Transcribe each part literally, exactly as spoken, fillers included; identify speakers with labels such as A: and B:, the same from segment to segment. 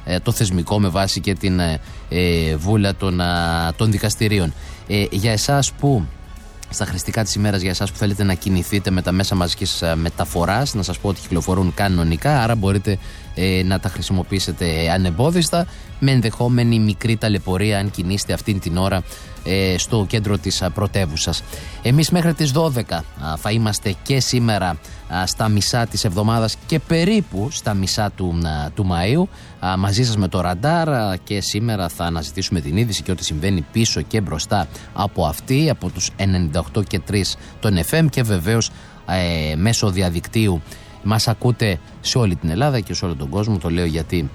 A: ε, το θεσμικό με βάση και την ε, ε, βούλα των, α, των δικαστηρίων. Ε, για εσάς που στα χρηστικά της ημέρας, για εσάς που θέλετε να κινηθείτε με τα μέσα μαζικής μεταφοράς, να σας πω ότι κυκλοφορούν κανονικά, άρα μπορείτε ε, να τα χρησιμοποιήσετε ανεμπόδιστα, με ενδεχόμενη μικρή ταλαιπωρία αν κινείστε αυτήν την ώρα ε, στο κέντρο της πρωτεύουσας. Εμείς μέχρι τις δώδεκα α, θα είμαστε και σήμερα α, στα μισά της εβδομάδας και περίπου στα μισά του, α, του Μαΐου α, μαζί σας με το ραντάρ α, και σήμερα θα αναζητήσουμε την είδηση και ό,τι συμβαίνει πίσω και μπροστά από αυτή, από τους ενενήντα οκτώ και τρία των εφ εμ και βεβαίως ε, μέσω διαδικτύου. Μας ακούτε σε όλη την Ελλάδα και σε όλο τον κόσμο, το λέω γιατί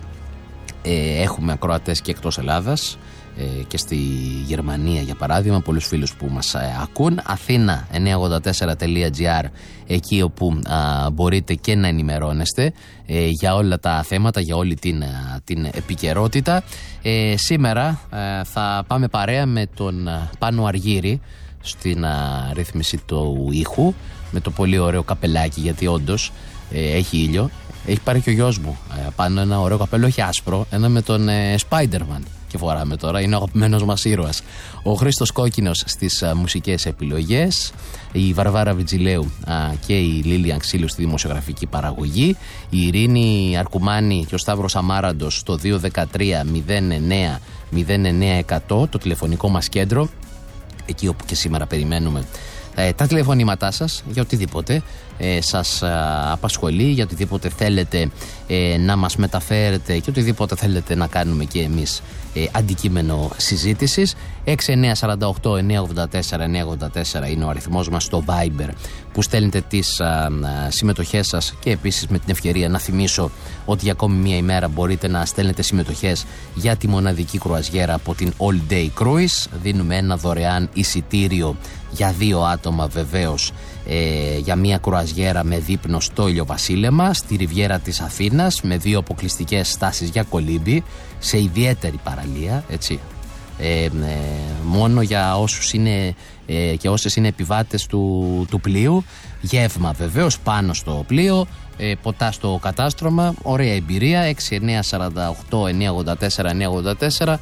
A: ε, έχουμε ακροατές και εκτός Ελλάδας ε, και στη Γερμανία για παράδειγμα, πολλούς φίλους που μας ε, ακούν. Αθήνα εννιακόσια ογδόντα τέσσερα τελεία τζι άρ, εκεί όπου α, μπορείτε και να ενημερώνεστε ε, για όλα τα θέματα, για όλη την, α, την επικαιρότητα. Ε, σήμερα ε, θα πάμε παρέα με τον α, Πάνο Αργύρη στην α, ρύθμιση του ήχου, με το πολύ ωραίο καπελάκι, γιατί όντως ε, έχει ήλιο. Έχει πάρει και ο γιος μου ε, πάνω ένα ωραίο καπέλο, όχι άσπρο, ένα με τον ε, Spider-Man και φοράμε τώρα, είναι ο αγαπημένος μας ήρωας. Ο Χρήστος Κόκκινος στις α, μουσικές επιλογές, η Βαρβάρα Βιτζιλέου α, και η Λίλια Ξύλου στη δημοσιογραφική παραγωγή, η Ειρήνη Αρκουμάνη και ο Σταύρος Αμάραντος στο δύο ένα τρία μηδέν εννέα μηδέν εννέα εκατό, το τηλεφωνικό μας κέντρο, εκεί όπου και σήμερα περιμένουμε ε, τα τηλεφωνήματά σας για οτιδήποτε ε, σας ε, απασχολεί, για οτιδήποτε θέλετε ε, να μας μεταφέρετε και οτιδήποτε θέλετε να κάνουμε και εμείς ε, αντικείμενο συζήτησης. έξι εννέα τέσσερα οκτώ εννέα ογδόντα τέσσερα εννέα ογδόντα τέσσερα είναι ο αριθμός μας στο Viber που στέλνετε τις α, α, συμμετοχές σας, και επίσης με την ευκαιρία να θυμίσω ότι για ακόμη μία ημέρα μπορείτε να στέλνετε συμμετοχές για τη μοναδική κρουαζιέρα από την All Day Cruise. Δίνουμε ένα δωρεάν εισιτήριο για δύο άτομα βεβαίως ε, για μια κρουαζιέρα με δείπνο στο ηλιοβασίλεμα στη Ριβιέρα της Αθήνας, με δύο αποκλειστικές στάσεις για κολύμπι σε ιδιαίτερη παραλία, έτσι, ε, ε, μόνο για όσους είναι ε, και όσες είναι επιβάτες του, του πλοίου. Γεύμα βεβαίως πάνω στο πλοίο, ε, ποτά στο κατάστρωμα, ωραία εμπειρία. Έξι εννέα τέσσερα οκτώ εννέα ογδόντα τέσσερα εννέα ογδόντα τέσσερα.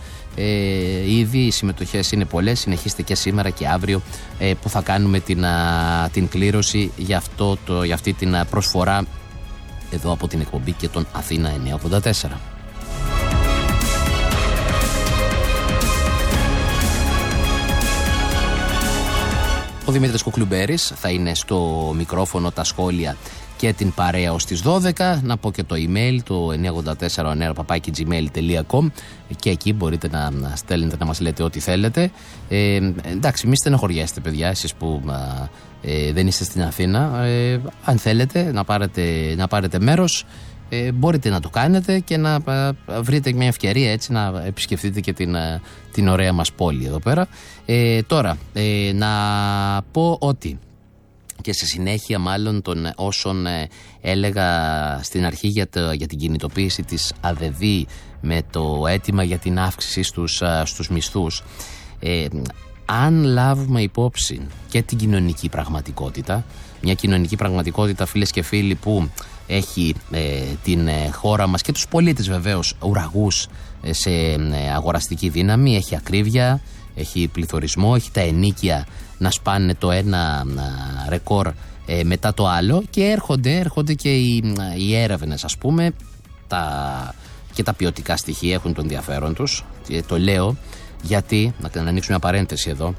A: Ε, ήδη οι συμμετοχές είναι πολλές. Συνεχίστε και σήμερα και αύριο ε, που θα κάνουμε την, α, την κλήρωση για, αυτό το, για αυτή την προσφορά εδώ από την εκπομπή και τον Αθήνα εννιακόσια ογδόντα τέσσερα. Ο Δημήτρης Κουκλουμπέρης θα είναι στο μικρόφωνο, τα σχόλια και την παρέα ως τις δώδεκα. Να πω και το email, το εννιακόσια ογδόντα τέσσερα ονέρα παπάκι τζι μέιλ τελεία κομ, και εκεί μπορείτε να, να στέλνετε, να μας λέτε ό,τι θέλετε. Ε, εντάξει, μη στενοχωριέστε παιδιά, εσείς που α, ε, δεν είστε στην Αθήνα. Ε, αν θέλετε να πάρετε, να πάρετε μέρος, ε, μπορείτε να το κάνετε και να α, βρείτε μια ευκαιρία έτσι να επισκεφτείτε και την, α, την ωραία μας πόλη εδώ πέρα. Ε, τώρα, ε, να πω ότι και σε συνέχεια μάλλον των όσων ε, έλεγα στην αρχή για, το, για την κινητοποίηση της ΑΔΕΔ με το αίτημα για την αύξηση στους, α, στους μισθούς, ε, αν λάβουμε υπόψη και την κοινωνική πραγματικότητα, μια κοινωνική πραγματικότητα φίλες και φίλοι που έχει ε, την ε, χώρα μας και τους πολίτες βεβαίως ουραγούς ε, σε ε, αγοραστική δύναμη, έχει ακρίβεια, έχει πληθωρισμό, έχει τα ενοίκια να σπάνε το ένα ε, ρεκόρ ε, μετά το άλλο, και έρχονται, έρχονται και οι, οι έρευνες, ας πούμε, τα, και τα ποιοτικά στοιχεία έχουν τον ενδιαφέρον τους. Και το λέω γιατί, να, να ανοίξω μια παρένθεση εδώ,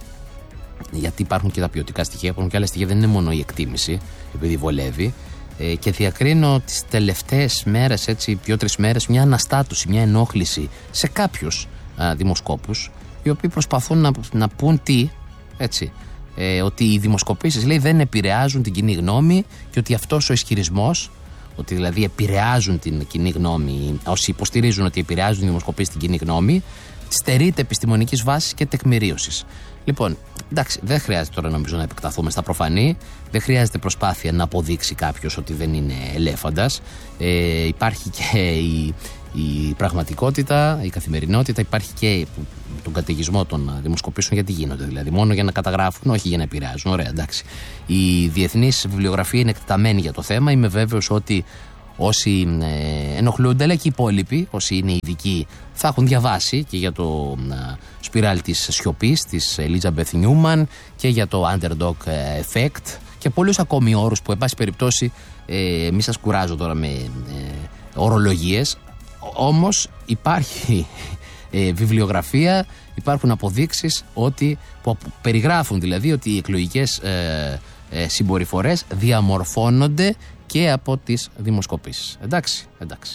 A: γιατί υπάρχουν και τα ποιοτικά στοιχεία, υπάρχουν και άλλα στοιχεία, δεν είναι μόνο η εκτίμηση, επειδή βολεύει. Ε, και διακρίνω τις τελευταίες μέρες, έτσι, δύο-τρεις μέρες, μια αναστάτωση, μια ενόχληση σε κάποιους α, δημοσκόπους, οι οποίοι προσπαθούν να, να πούν τι, έτσι, ε, ότι οι δημοσκοπήσεις, λέει, δεν επηρεάζουν την κοινή γνώμη, και ότι αυτός ο ισχυρισμός, ότι δηλαδή επηρεάζουν την κοινή γνώμη, όσοι υποστηρίζουν ότι επηρεάζουν οι δημοσκοπήσεις την κοινή γνώμη, στερείται επιστημονικής βάσης και τεκμηρίωσης. Λοιπόν, εντάξει, δεν χρειάζεται τώρα νομίζω να επεκταθούμε στα προφανή, δεν χρειάζεται προσπάθεια να αποδείξει κάποιος ότι δεν είναι ελέφαντας. Ε, υπάρχει και η, η πραγματικότητα, η καθημερινότητα, υπάρχει και τον καταιγισμό των δημοσκοπήσεων, γιατί γίνονται δηλαδή, μόνο για να καταγράφουν, όχι για να επηρεάζουν. Ωραία, εντάξει. Η διεθνής βιβλιογραφία είναι εκτεταμένη για το θέμα. Είμαι βέβαιος ότι όσοι ε, ενοχλούνται, αλλά και οι υπόλοιποι, όσοι είναι ειδικοί, θα έχουν διαβάσει και για το ε, σπιράλ της σιωπής της Elizabeth Newman και για το underdog effect και πολλούς ακόμη όρους που, εν πάση περιπτώσει, ε, μη σας κουράζω τώρα με ε, ορολογίες. Όμως υπάρχει ε, βιβλιογραφία, υπάρχουν αποδείξεις ότι, που περιγράφουν δηλαδή ότι οι εκλογικές ε, ε, συμπεριφορές διαμορφώνονται και από τις δημοσκοπήσεις. Εντάξει, εντάξει.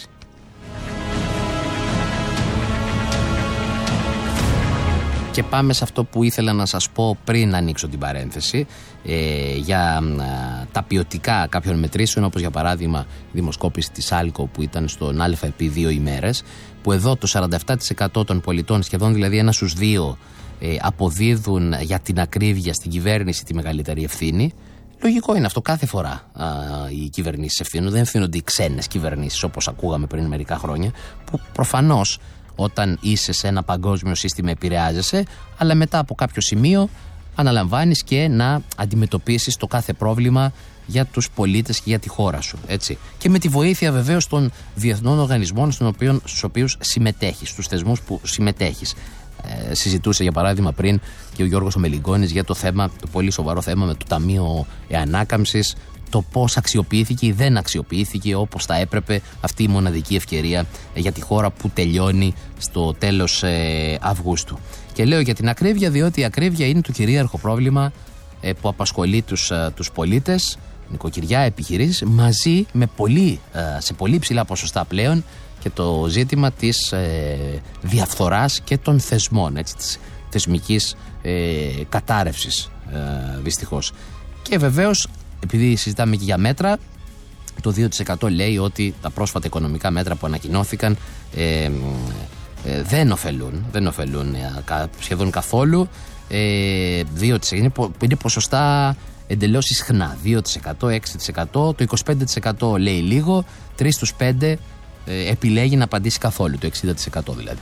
A: Και πάμε σε αυτό που ήθελα να σας πω πριν ανοίξω την παρένθεση ε, για ε, τα ποιοτικά κάποιων μετρήσεων, όπως για παράδειγμα η δημοσκόπηση της Άλκο που ήταν στον Α επί δύο ημέρες, που εδώ το σαράντα επτά τοις εκατό των πολιτών, σχεδόν δηλαδή ένα στους δύο, ε, αποδίδουν για την ακρίβεια στην κυβέρνηση τη μεγαλύτερη ευθύνη. Λογικό είναι αυτό. Κάθε φορά α, οι κυβερνήσεις ευθύνονται. Δεν ευθύνονται οι ξένες κυβερνήσεις όπως ακούγαμε πριν μερικά χρόνια, που προφανώς όταν είσαι σε ένα παγκόσμιο σύστημα επηρεάζεσαι, αλλά μετά από κάποιο σημείο αναλαμβάνεις και να αντιμετωπίσεις το κάθε πρόβλημα για τους πολίτες και για τη χώρα σου. Έτσι. Και με τη βοήθεια βεβαίως των διεθνών οργανισμών στους οποίους συμμετέχεις, στους θεσμούς που συμμετέχεις. Ε, συζητούσε για παράδειγμα πριν και ο Γιώργος ο Μελιγκόνης για το θέμα, το πολύ σοβαρό θέμα με το Ταμείο Ανάκαμψης, το πώς αξιοποιήθηκε ή δεν αξιοποιήθηκε όπως θα έπρεπε αυτή η μοναδική ευκαιρία για τη χώρα που τελειώνει στο τέλος ε, Αυγούστου. Και λέω για την ακρίβεια διότι η ακρίβεια είναι το κυρίαρχο πρόβλημα ε, που απασχολεί τους, ε, τους πολίτες, νοικοκυριά, επιχειρήσεις, μαζί με πολύ, ε, σε πολύ ψηλά ποσοστά πλέον και το ζήτημα της ε, διαφθοράς και των θεσμών, έτσι, της θεσμικής ε, κατάρρευσης ε, δυστυχώς. Και βεβαίως, επειδή συζητάμε και για μέτρα, το δύο τοις εκατό λέει ότι τα πρόσφατα οικονομικά μέτρα που ανακοινώθηκαν ε, ε, δεν ωφελούν, δεν ωφελούν ε, σχεδόν καθόλου. Ε, δύο τοις εκατό είναι, είναι ποσοστά εντελώς ισχνά. δύο τοις εκατό, έξι τοις εκατό, το είκοσι πέντε τοις εκατό λέει λίγο, τρεις στους πέντε ε, επιλέγει να απαντήσει καθόλου, το εξήντα τοις εκατό δηλαδή.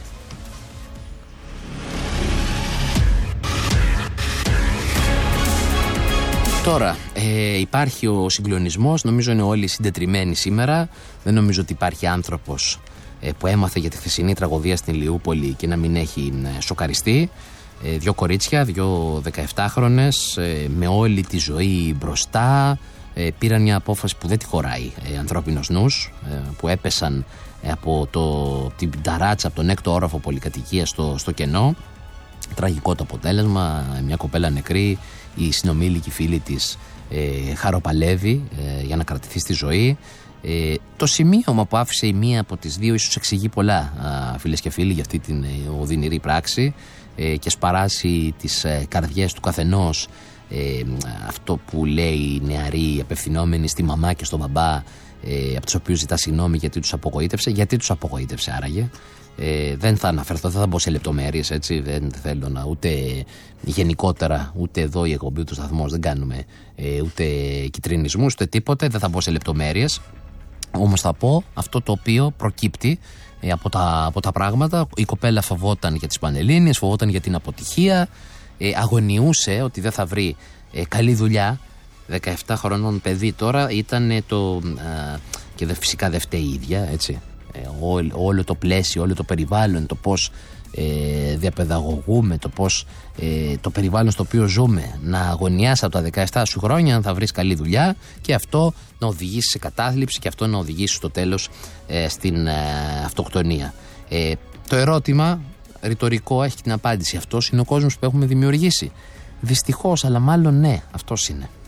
A: Τώρα, ε, υπάρχει ο συγκλονισμός, νομίζω είναι όλοι συντετριμμένοι σήμερα. Δεν νομίζω ότι υπάρχει άνθρωπος ε, που έμαθε για τη χθεσινή τραγωδία στην Ηλιούπολη και να μην έχει ε, σοκαριστεί. Ε, δύο κορίτσια, δύο δεκαεφτάχρονες, ε, με όλη τη ζωή μπροστά, ε, πήραν μια απόφαση που δεν τη χωράει ε, ανθρώπινος νους, ε, που έπεσαν ε, από το, την ταράτσα, από τον έκτο όροφο πολυκατοικίας στο, στο κενό. Τραγικό το αποτέλεσμα, μια κοπέλα νεκρή, η συνομήλικη φίλη της ε, χαροπαλεύει ε, για να κρατηθεί στη ζωή. Ε, το σημείωμα που άφησε η μία από τις δύο ίσως εξηγεί πολλά, α, φίλες και φίλοι, για αυτή την ε, οδυνηρή πράξη ε, και σπαράσει τις ε, καρδιές του καθενός. Ε, αυτό που λέει η νεαρή απευθυνόμενη στη μαμά και στον μπαμπά, ε, από τους οποίους ζητά συγγνώμη γιατί τους απογοήτευσε. Γιατί τους απογοήτευσε άραγε? Ε, δεν θα αναφερθώ, δεν θα μπω σε λεπτομέρειες, έτσι, δεν θέλω να ούτε γενικότερα, ούτε εδώ η εκπομπή του σταθμός, δεν κάνουμε ε, ούτε κιτρινισμούς, ούτε τίποτε, δεν θα μπω σε λεπτομέρειες. Όμως θα πω αυτό το οποίο προκύπτει ε, από, τα, από τα πράγματα. Η κοπέλα φοβόταν για τις Πανελλήνιες, φοβόταν για την αποτυχία, ε, αγωνιούσε ότι δεν θα βρει ε, καλή δουλειά. δεκαεπτά χρονών παιδί τώρα ήταν το ε, και δε, φυσικά δεν φταίει η ίδια, έτσι. Ό, όλο το πλαίσιο, όλο το περιβάλλον, το πώς ε, διαπαιδαγωγούμε, το πώς ε, το περιβάλλον στο οποίο ζούμε, να αγωνιάσει από τα δεκαεπτά σου χρόνια αν θα βρεις καλή δουλειά και αυτό να οδηγήσει σε κατάθλιψη και αυτό να οδηγήσει στο τέλος ε, στην ε, αυτοκτονία. Ε, το ερώτημα ρητορικό έχει την απάντηση. Αυτός είναι ο κόσμος που έχουμε δημιουργήσει? Δυστυχώς, αλλά μάλλον ναι, αυτός είναι.